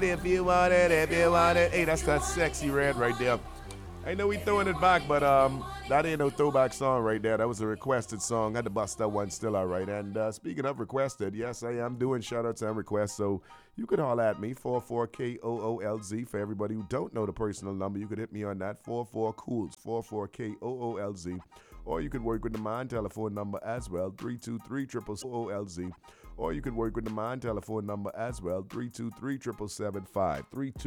If you want it, if you want it. Hey, that's that sexy red right there. I know we throwing it back, but that ain't no throwback song right there. That was a requested song. Had to bust that one still all right. And speaking of requested, yes, I am doing shout outs and requests. So you could holler at me, 44KOOLZ. For everybody who don't know the personal number, you could hit me on that, 44KOOLZ, 44KOOLZ. Or you could work with the mine telephone number as well, 323 OOLZ. Or you could work with the mine telephone number as well, 323 7775.